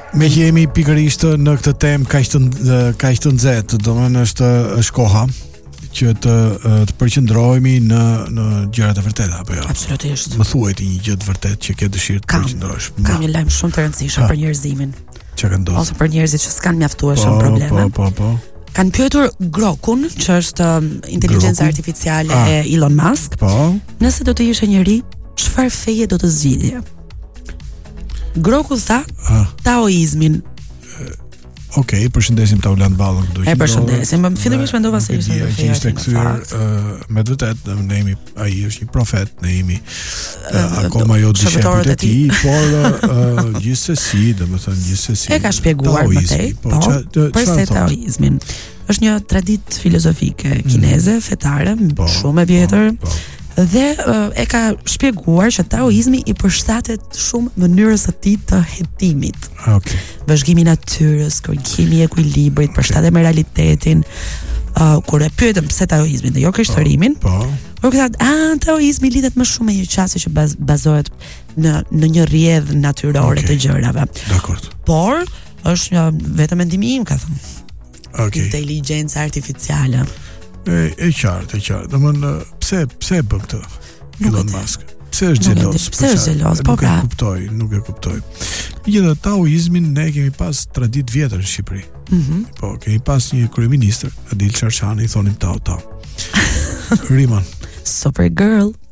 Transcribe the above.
Me që jemi pikërisht në këtë temë kaq të nxehtë, domethënë është koha që të përqendrohemi në gjërat e vërteta apo jo? Absolutisht. Më thuaj ti një gjë të vërtetë që ke dëshirë të përqendrohesh. Kam një lajm shumë të rëndësishëm për njerëzimin. Çka ka ndodhur? Ose për njerëzit që s'kan mjaftueshëm probleme. Po. Kanë pyetur Grokun, që është inteligjenca artificiale e Elon Musk. Po. Nëse do të ishe njeri, çfarë feje do të zgjidhje? Groku tha taoizmin. Okej, përshëndesim Taulant Ballën këtu. E përshëndesim. Fillimisht mendova se ishte kthyer me të vërtetë, ne jemi, ai është një profet, ne jemi akoma jo dishepujt e tij, por gjithsesi, gjithsesi. E ka shpjeguar më tej, përse taoizmin është një traditë filozofike kineze, fetare, shumë e vjetër. Dhe e ka shpjeguar që taoizmi i përshtatet shumë mënyrës së tij të hetimit. Okej. Vëzhgimi i natyrës, kërkimi i ekuilibrit, përshtatet me realitetin. Kur e pyetëm pse taoizmin dhe jo krishtërimin, por thotë, taoizmi lidhet më shumë me një çështje që bazohet në një rrjedh natyrore të gjërave. Dakor. Por është vetëm mendimi im, ka thënë. Okej. Inteligjenca artificiale. E qartë. Domethënë pse bën këtë Elon Musk? Pse është xheloz? Pse është xheloz? Po pra. Nuk e kuptoj. Megjithatë taoizmin ne kemi pas traditë vjetër në Shqipëri. Po, kemi pas një kryeministër, Adil Çarçani, i thonim Tao. Rimon. Super girl.